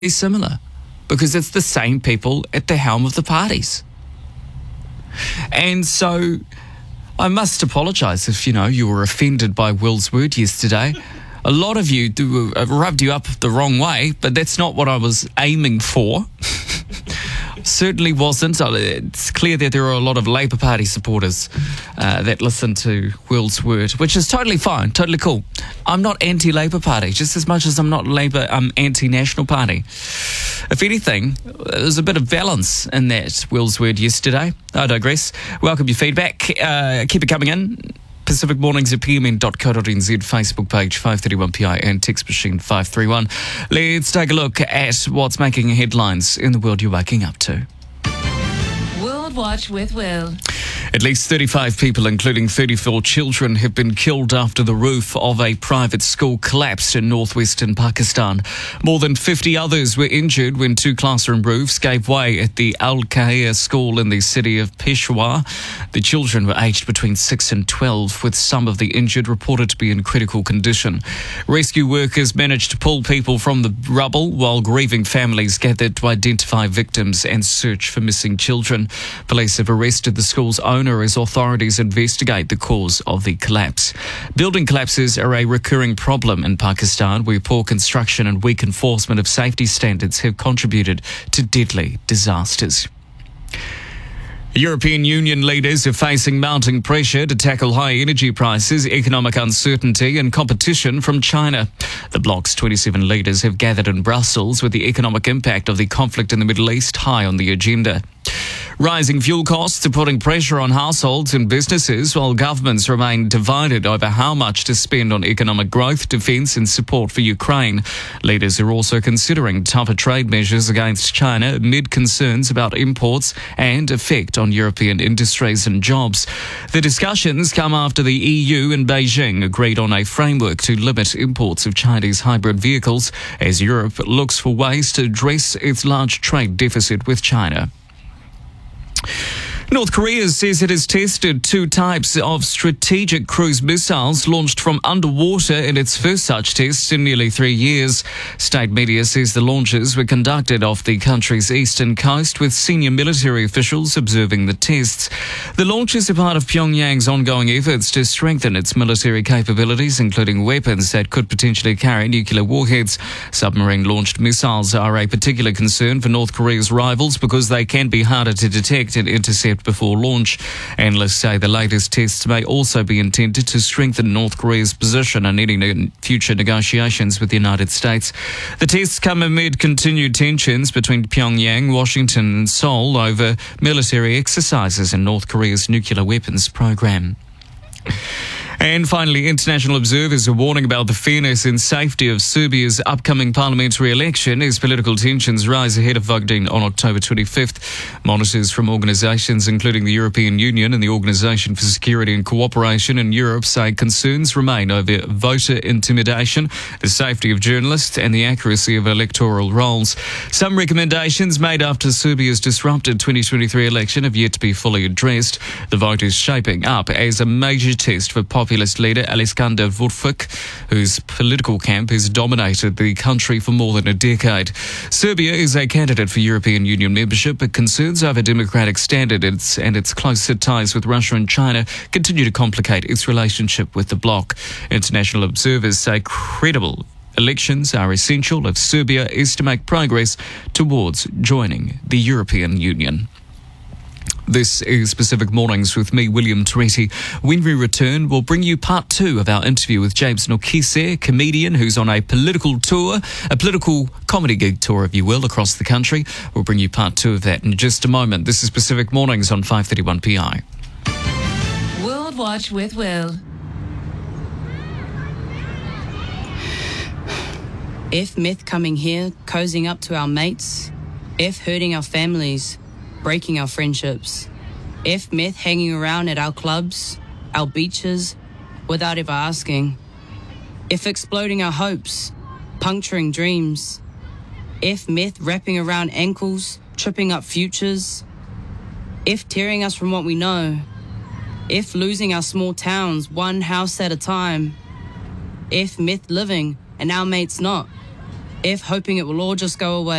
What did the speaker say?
similar because it's the same people at the helm of the parties. And so I must apologise if, you were offended by Will's word yesterday. A lot of you rubbed you up the wrong way, but that's not what I was aiming for. Certainly wasn't. It's clear that there are a lot of Labour Party supporters that listen to Will's word, which is totally fine, totally cool. I'm not anti-Labour Party, just as much as I'm not I'm anti-National Party. If anything, there's a bit of balance in that Will's word yesterday. I digress. Welcome your feedback. Keep it coming in. Pacific Mornings at pmn.co.nz, Facebook page 531PI and text machine 531. Let's take a look at what's making headlines in the world you're waking up to. World Watch with Will. At least 35 people, including 34 children, have been killed after the roof of a private school collapsed in northwestern Pakistan. More than 50 others were injured when two classroom roofs gave way at the Al-Kahir school in the city of Peshawar. The children were aged between 6 and 12, with some of the injured reported to be in critical condition. Rescue workers managed to pull people from the rubble while grieving families gathered to identify victims and search for missing children. Police have arrested the school's owner as authorities investigate the cause of the collapse. Building collapses are a recurring problem in Pakistan, where poor construction and weak enforcement of safety standards have contributed to deadly disasters. European Union leaders are facing mounting pressure to tackle high energy prices, economic uncertainty and competition from China. The bloc's 27 leaders have gathered in Brussels with the economic impact of the conflict in the Middle East high on the agenda. Rising fuel costs are putting pressure on households and businesses, while governments remain divided over how much to spend on economic growth, defence and support for Ukraine. Leaders are also considering tougher trade measures against China amid concerns about imports and effect on European industries and jobs. The discussions come after the EU and Beijing agreed on a framework to limit imports of Chinese hybrid vehicles as Europe looks for ways to address its large trade deficit with China. North Korea says it has tested two types of strategic cruise missiles launched from underwater in its first such tests in nearly 3 years. State media says the launches were conducted off the country's eastern coast, with senior military officials observing the tests. The launches are part of Pyongyang's ongoing efforts to strengthen its military capabilities, including weapons that could potentially carry nuclear warheads. Submarine-launched missiles are a particular concern for North Korea's rivals because they can be harder to detect and intercept before launch. Analysts say the latest tests may also be intended to strengthen North Korea's position in any future negotiations with the United States. The tests come amid continued tensions between Pyongyang, Washington and Seoul over military exercises in North Korea's nuclear weapons program. And finally, international observers are warning about the fairness and safety of Serbia's upcoming parliamentary election as political tensions rise ahead of voting on October 25th. Monitors from organisations including the European Union and the Organisation for Security and Cooperation in Europe say concerns remain over voter intimidation, the safety of journalists and the accuracy of electoral rolls. Some recommendations made after Serbia's disrupted 2023 election have yet to be fully addressed. The vote is shaping up as a major test for populist leader Aleksandar Vučić, whose political camp has dominated the country for more than a decade. Serbia is a candidate for European Union membership, but concerns over democratic standards and its closer ties with Russia and China continue to complicate its relationship with the bloc. International observers say credible elections are essential if Serbia is to make progress towards joining the European Union. This is Pacific Mornings with me, William Toretti. When we return, we'll bring you part 2 of our interview with James Nokise, comedian who's on a political tour, a political comedy gig tour, if you will, across the country. We'll bring you part 2 of that in just a moment. This is Pacific Mornings on 531 PI. World Watch with Will. If myth coming here, cozying up to our mates. If hurting our families, breaking our friendships. If myth hanging around at our clubs, our beaches, without ever asking. If exploding our hopes, puncturing dreams. If myth wrapping around ankles, tripping up futures. If tearing us from what we know. If losing our small towns, one house at a time. If myth living and our mates not. F hoping it will all just go away.